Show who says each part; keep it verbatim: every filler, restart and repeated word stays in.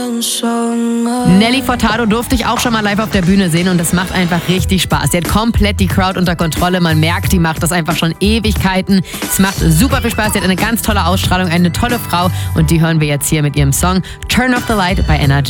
Speaker 1: Nelly Furtado durfte ich auch schon mal live auf der Bühne sehen und das macht einfach richtig Spaß. Sie hat komplett die Crowd unter Kontrolle. Man merkt, die macht das einfach schon Ewigkeiten. Es macht super viel Spaß. Sie hat eine ganz tolle Ausstrahlung, eine tolle Frau und die hören wir jetzt hier mit ihrem Song Turn Off the Light bei N R J.